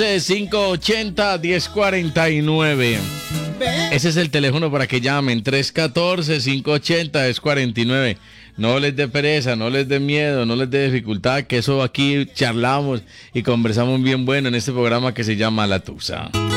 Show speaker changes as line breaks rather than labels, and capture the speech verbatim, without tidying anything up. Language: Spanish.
cinco ochenta, diez cuarenta y nueve. Ese es el teléfono para que llamen. tres uno cuatro, cinco ochenta, diez cuarenta y nueve. No les dé pereza, no les dé miedo, no les dé dificultad, que eso aquí charlamos y conversamos bien bueno en este programa que se llama La Tusa.